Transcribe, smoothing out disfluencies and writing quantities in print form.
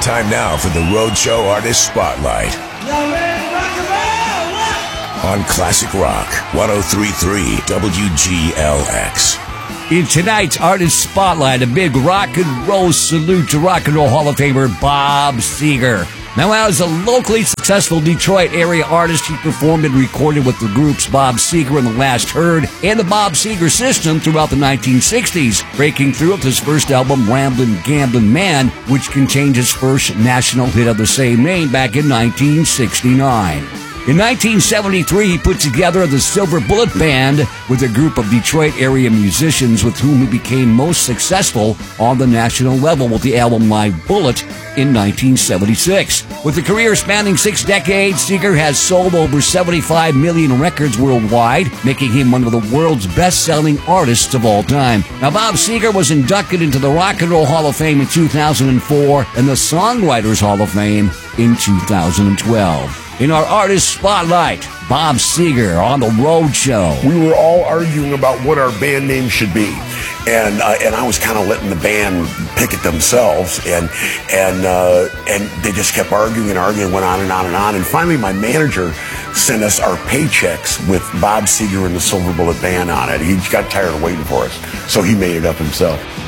Time now for the Roadshow Artist Spotlight on Classic Rock 103.3 WGLX. In tonight's Artist Spotlight, a big rock and roll salute to Rock and Roll Hall of Famer Bob Seger. Now, as a locally successful Detroit area artist, he performed and recorded with the groups Bob Seger and the Last Heard and the Bob Seger System throughout the 1960s, breaking through with his first album, Ramblin' Gamblin' Man, which contained his first national hit of the same name back in 1969. In 1973, he put together the Silver Bullet Band with a group of Detroit area musicians with whom he became most successful on the national level with the album Live Bullet in 1976. With a career spanning 6 decades, Seger has sold over 75 million records worldwide, making him one of the world's best-selling artists of all time. Now, Bob Seger was inducted into the Rock and Roll Hall of Fame in 2004 and the Songwriters Hall of Fame in 2012. In our Artist Spotlight, Bob Seger on the Road Show. We were all arguing about what our band name should be, and I was kind of letting the band pick it themselves, and they just kept arguing and arguing, went on and on and on, and finally my manager sent us our paychecks with Bob Seger and the Silver Bullet Band on it. He got tired of waiting for us, so he made it up himself.